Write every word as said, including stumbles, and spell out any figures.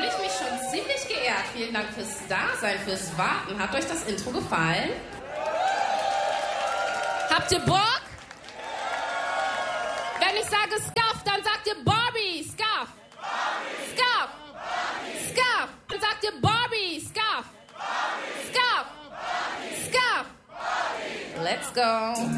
fühle ich mich schon ziemlich geehrt. Vielen Dank fürs Dasein, fürs Warten. Hat euch das Intro gefallen? Habt ihr Bock? Wenn ich sage Scuff, dann sagt ihr Barbie, Scuff. Scuff. Scuff. Dann sagt ihr Barbie, Scuff. Scuff. Scuff. Let's go.